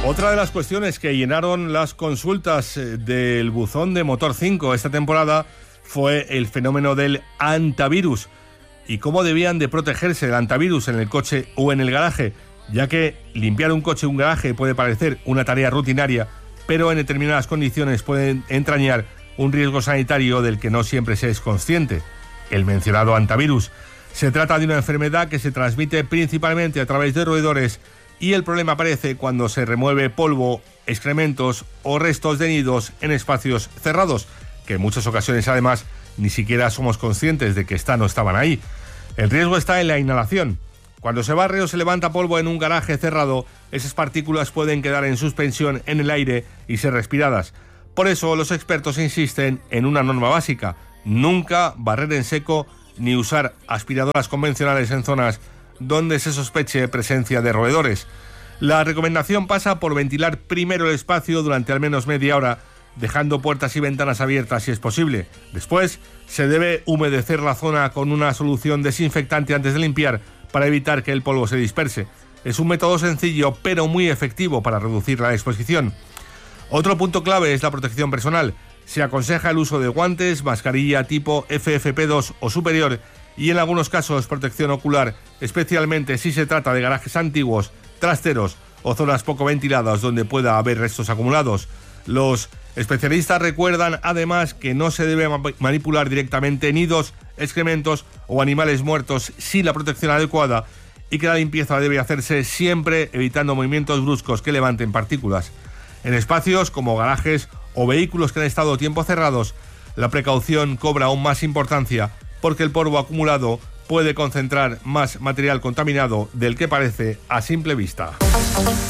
Otra de las cuestiones que llenaron las consultas del buzón de Motor 5 esta temporada fue el fenómeno del antivirus y cómo debían de protegerse del antivirus en el coche o en el garaje, ya que limpiar un coche o un garaje puede parecer una tarea rutinaria, pero en determinadas condiciones pueden entrañar un riesgo sanitario del que no siempre se es consciente, el mencionado antivirus. Se trata de una enfermedad que se transmite principalmente a través de roedores y el problema aparece cuando se remueve polvo, excrementos o restos de nidos en espacios cerrados, que en muchas ocasiones además ni siquiera somos conscientes de que están o estaban ahí. El riesgo está en la inhalación. Cuando se barre o se levanta polvo en un garaje cerrado, esas partículas pueden quedar en suspensión en el aire y ser respiradas. Por eso los expertos insisten en una norma básica: nunca barrer en seco ni usar aspiradoras convencionales en zonas donde se sospeche presencia de roedores. La recomendación pasa por ventilar primero el espacio durante al menos media hora, dejando puertas y ventanas abiertas si es posible. Después, se debe humedecer la zona con una solución desinfectante antes de limpiar para evitar que el polvo se disperse. Es un método sencillo pero muy efectivo para reducir la exposición. Otro punto clave es la protección personal. Se aconseja el uso de guantes, mascarilla tipo FFP2 o superior y en algunos casos protección ocular, especialmente si se trata de garajes antiguos, trasteros o zonas poco ventiladas donde pueda haber restos acumulados. Los especialistas recuerdan además que no se debe manipular directamente nidos, excrementos o animales muertos sin la protección adecuada y que la limpieza debe hacerse siempre evitando movimientos bruscos que levanten partículas. En espacios como garajes o vehículos que han estado tiempo cerrados, la precaución cobra aún más importancia porque el polvo acumulado puede concentrar más material contaminado del que parece a simple vista.